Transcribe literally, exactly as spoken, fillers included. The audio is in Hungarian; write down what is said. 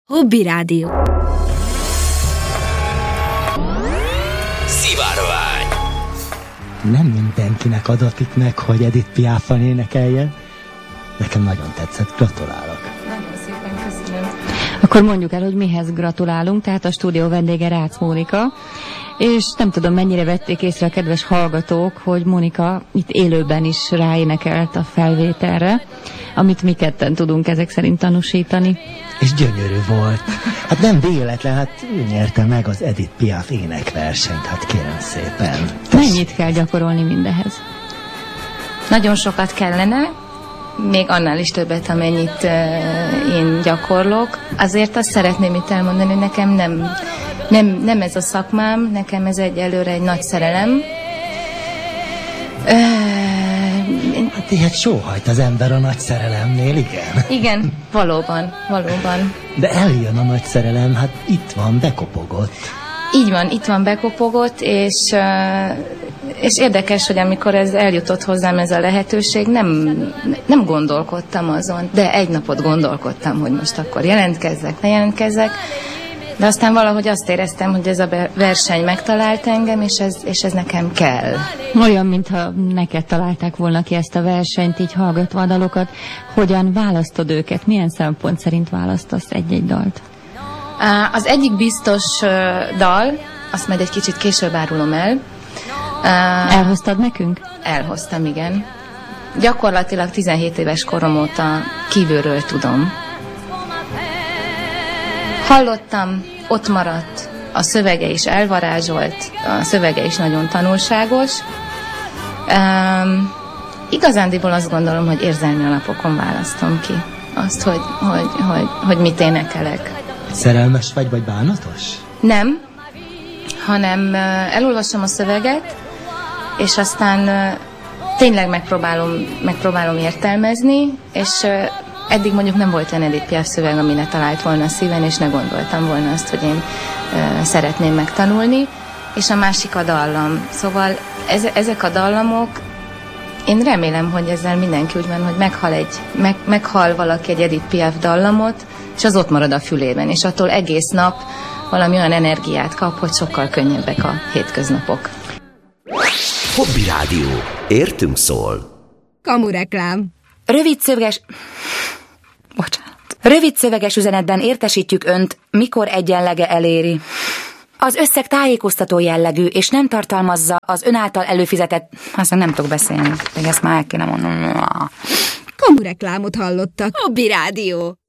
Hobby Rádió. Szivárvány. Nem mindenkinek adatik meg, hogy Edith Piaf-en énekeljen. Nekem nagyon tetszett, gratulálok. Nagyon szépen köszönöm. Akkor mondjuk el, hogy mihez gratulálunk, tehát a stúdió vendége Rácz Mónika, és nem tudom, mennyire vették észre a kedves hallgatók, hogy Mónika itt élőben is ráénekelt a felvételre, amit mi ketten tudunk ezek szerint tanúsítani. És gyönyörű volt. Hát nem véletlen, hát ő nyerte meg az Edith Piaf énekversenyt, hát kérem szépen. Mennyit kell gyakorolni mindehez? Nagyon sokat kellene, még annál is többet, amennyit uh, én gyakorlok. Azért azt szeretném itt elmondani, hogy nekem nem, nem, nem ez a szakmám, nekem ez egyelőre egy nagy szerelem. Uh, Hát ilyet sóhajt az ember a nagy szerelemnél, igen. igen, valóban, valóban. De eljön a nagy szerelem, hát itt van, bekopogott. Így van, itt van bekopogott, és, uh, és érdekes, hogy amikor ez eljutott hozzám ez a lehetőség, nem, nem gondolkodtam azon, de egy napot gondolkodtam, hogy most akkor jelentkezzek, ne jelentkezzek, de aztán valahogy azt éreztem, hogy ez a verseny megtalált engem, és ez, és ez nekem kell. Olyan, mintha neked találták volna ki ezt a versenyt, így hallgatva a dalokat. Hogyan választod őket? Milyen szempont szerint választasz egy-egy dalt? Az egyik biztos dal, azt majd egy kicsit később árulom el. Elhoztad nekünk? Elhoztam, igen. Gyakorlatilag tizenhét éves korom óta kívülről tudom. Hallottam, ott maradt, a szövege is elvarázsolt, a szövege is nagyon tanulságos. Um, igazándiból azt gondolom, hogy érzelmi alapokon választom ki azt, hogy, hogy, hogy, hogy mit énekelek. Szerelmes vagy, vagy bánatos? Nem, hanem elolvasom a szöveget, és aztán tényleg megpróbálom, megpróbálom értelmezni, és eddig mondjuk nem volt olyan Edith Piaf szöveg, ami ne talált volna a szíven, és ne gondoltam volna azt, hogy én uh, szeretném megtanulni. És a másik a dallam. Szóval ez, ezek a dallamok, én remélem, hogy ezzel mindenki úgy van, hogy meghal, egy, meg, meghal valaki egy Edith Piaf dallamot, és az ott marad a fülében, és attól egész nap valami olyan energiát kap, hogy sokkal könnyebbek a hétköznapok. Hobby Rádió. Értünk szól. Kamureklám. Rövid szöveges... Bocsánat. Rövid szöveges üzenetben értesítjük Önt, mikor egyenlege eléri. Az összeg tájékoztató jellegű, és nem tartalmazza az Ön által előfizetett... Azt nem tudok beszélni, még ezt már el kéne mondanom. Kamureklámot hallottak. Hobby Rádió.